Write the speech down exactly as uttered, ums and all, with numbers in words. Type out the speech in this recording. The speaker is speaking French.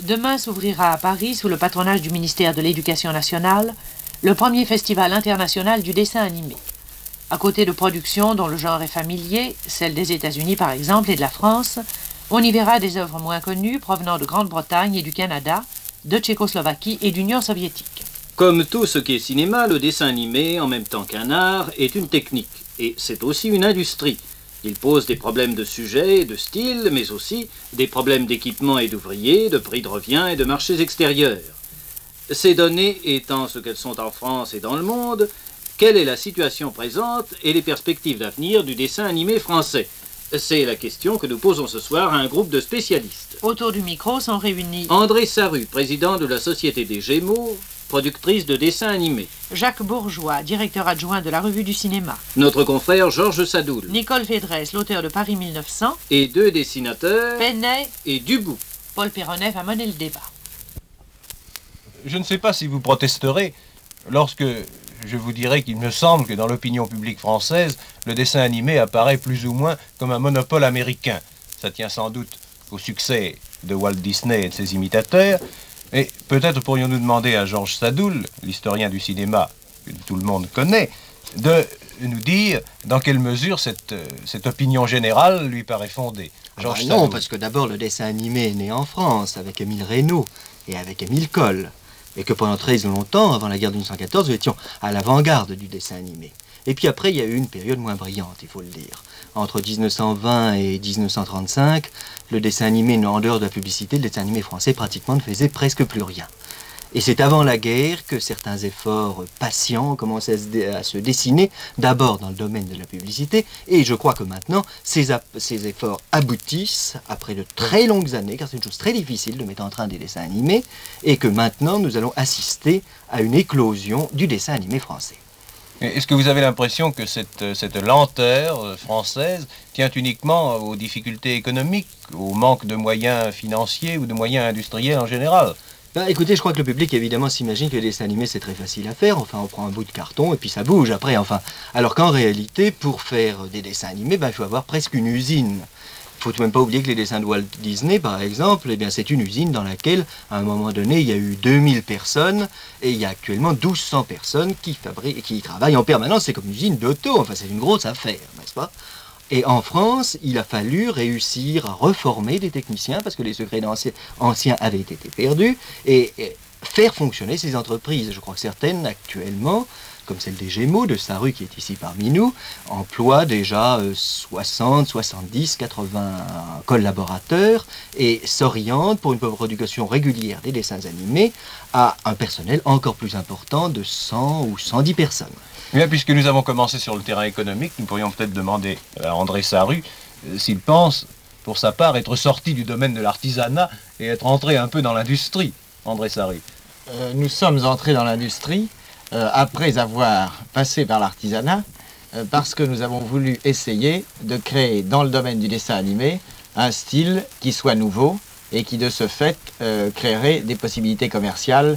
Demain s'ouvrira à Paris, sous le patronage du ministère de l'Éducation nationale, le premier festival international du dessin animé. À côté de productions dont le genre est familier, celles des États-Unis par exemple et de la France, on y verra des œuvres moins connues provenant de Grande-Bretagne et du Canada, de Tchécoslovaquie et d'Union soviétique. Comme tout ce qui est cinéma, le dessin animé, en même temps qu'un art, est une technique. Et c'est aussi une industrie. Il pose des problèmes de sujet et de style, mais aussi des problèmes d'équipement et d'ouvriers, de prix de revient et de marchés extérieurs. Ces données étant ce qu'elles sont en France et dans le monde, quelle est la situation présente et les perspectives d'avenir du dessin animé français? C'est la question que nous posons ce soir à un groupe de spécialistes. Autour du micro sont réunis André Sarru, président de la Société des Gémeaux, productrice de dessins animés. Jacques Bourgeois, directeur adjoint de la Revue du cinéma. Notre confrère Georges Sadoul. Nicole Fédresse, l'auteur de Paris mille neuf cents. Et deux dessinateurs. Penet Et Dubout. Paul Perronnet va mener le débat. Je ne sais pas si vous protesterez lorsque je vous dirai qu'il me semble que dans l'opinion publique française, le dessin animé apparaît plus ou moins comme un monopole américain. Ça tient sans doute au succès de Walt Disney et de ses imitateurs. Et peut-être pourrions-nous demander à Georges Sadoul, l'historien du cinéma que tout le monde connaît, de nous dire dans quelle mesure cette, cette opinion générale lui paraît fondée. Georges ah bah non, Sadoul. Parce que d'abord le dessin animé est né en France avec Émile Reynaud et avec Émile Coll. Et que pendant très longtemps, avant la guerre de mille neuf cent quatorze, nous étions à l'avant-garde du dessin animé. Et puis après, il y a eu une période moins brillante, il faut le dire. Entre mille neuf cent vingt et mille neuf cent trente-cinq, le dessin animé, en dehors de la publicité, le dessin animé français pratiquement ne faisait presque plus rien. Et c'est avant la guerre que certains efforts patients commençaient à se, à se dessiner, d'abord dans le domaine de la publicité, et je crois que maintenant, ces, ces efforts aboutissent après de très longues années, car c'est une chose très difficile de mettre en train des dessins animés, et que maintenant nous allons assister à une éclosion du dessin animé français. Est-ce que vous avez l'impression que cette, cette lenteur française tient uniquement aux difficultés économiques, au manque de moyens financiers ou de moyens industriels en général ? Ben, écoutez, je crois que le public, évidemment, s'imagine que les dessins animés, c'est très facile à faire. Enfin, on prend un bout de carton et puis ça bouge après, enfin. Alors qu'en réalité, pour faire des dessins animés, ben, il faut avoir presque une usine. Il faut tout de même pas oublier que les dessins de Walt Disney, par exemple, eh bien, c'est une usine dans laquelle, à un moment donné, il y a eu deux mille personnes et il y a actuellement mille deux cents personnes qui, fabriquent, qui travaillent en permanence. C'est comme une usine d'auto, enfin, c'est une grosse affaire, n'est-ce pas ? Et en France, il a fallu réussir à reformer des techniciens parce que les secrets anciens avaient été perdus et, et faire fonctionner ces entreprises. Je crois que certaines, actuellement, comme celle des Gémeaux de Sarru qui est ici parmi nous, emploient déjà euh, soixante, soixante-dix, quatre-vingts collaborateurs et s'orientent pour une production régulière des dessins animés à un personnel encore plus important de cent ou cent dix personnes. Bien, puisque nous avons commencé sur le terrain économique, nous pourrions peut-être demander à André Sarru euh, s'il pense, pour sa part, être sorti du domaine de l'artisanat et être entré un peu dans l'industrie. André Sarru. Euh, nous sommes entrés dans l'industrie euh, après avoir passé par l'artisanat, euh, parce que nous avons voulu essayer de créer dans le domaine du dessin animé un style qui soit nouveau et qui de ce fait euh, créerait des possibilités commerciales